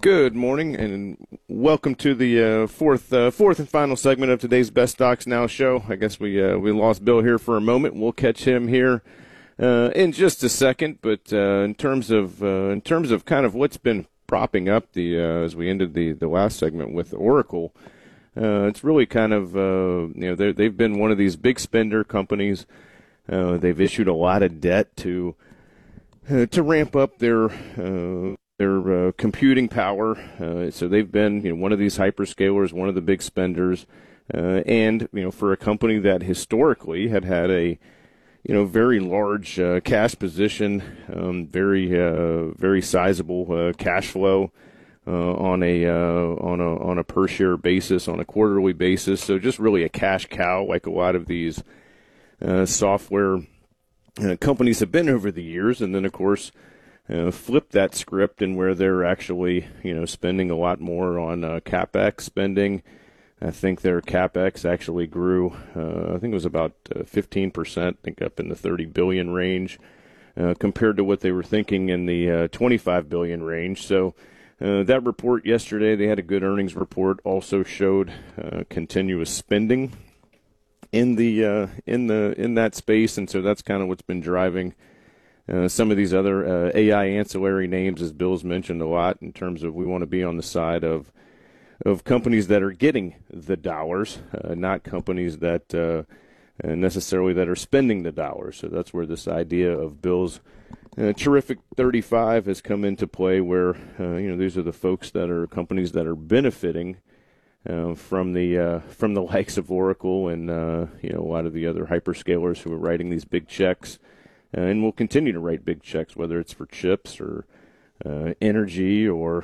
Good morning, and welcome to the fourth and final segment of today's Best Stocks Now show. I guess we lost Bill here for a moment. We'll catch him here in just a second. But in terms of kind of what's been propping up the as we ended the last segment with Oracle, it's really kind of they've been one of these big spender companies. They've issued a lot of debt to ramp up their computing power. So they've been one of these hyperscalers, one of the big spenders, and for a company that historically had a very large cash position, very sizable cash flow on a per share basis, on a quarterly basis. So just really a cash cow, like a lot of these software companies have been over the years. And then of course flip that script, and where they're actually spending a lot more on CapEx spending. I think their CapEx actually grew, I think it was about 15%, I think up in the 30 billion range, compared to what they were thinking in the 25 billion range. So that report yesterday, they had a good earnings report, also showed continuous spending in that space, and so that's kind of what's been driving some of these other AI ancillary names, as Bill's mentioned a lot, in terms of we want to be on the side of companies that are getting the dollars, not companies that necessarily that are spending the dollars. So that's where this idea of Bill's terrific 35 has come into play, where these are the folks that are companies that are benefiting from the likes of Oracle and a lot of the other hyperscalers who are writing these big checks. And we'll continue to write big checks, whether it's for chips or energy or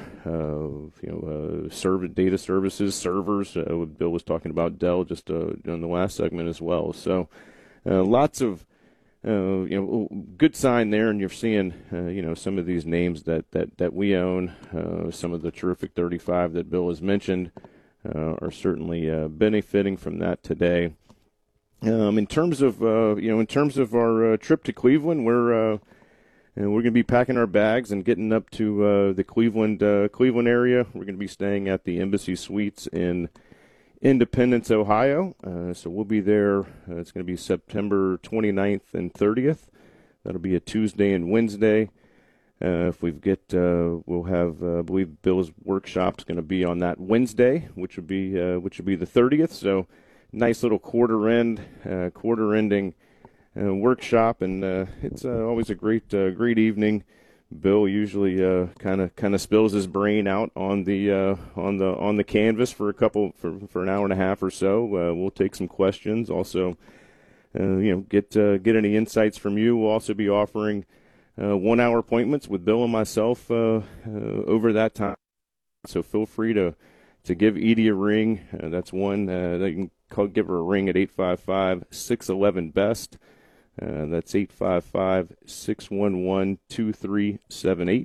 data services, servers. Bill was talking about Dell just in the last segment as well. So lots of good sign there, and you're seeing some of these names that we own. Some of the terrific 35 that Bill has mentioned are certainly benefiting from that today. In terms of our trip to Cleveland, we're going to be packing our bags and getting up to the Cleveland area. We're going to be staying at the Embassy Suites in Independence, Ohio. So we'll be there. It's going to be September 29th and 30th. That'll be a Tuesday and Wednesday. If we we'll have, I believe Bill's workshop's going to be on that Wednesday, which would be the 30th. So nice little quarter-ending workshop, and it's always a great evening. Bill usually kind of spills his brain out on the canvas for for an hour and a half or so. We'll take some questions. Also, get any insights from you. We'll also be offering 1 hour appointments with Bill and myself over that time. So feel free to give Edie a ring. That's one that you can give her a ring at 855-611-BEST. That's 855-611-2378.